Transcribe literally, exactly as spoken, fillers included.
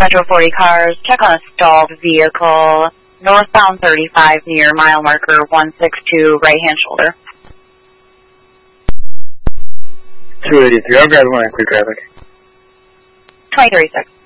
Metro forty cars, check on a stalled vehicle, northbound thirty-five near mile marker one six two, right-hand shoulder. two eighty-three, I'll grab one and quick traffic. twenty thirty-six.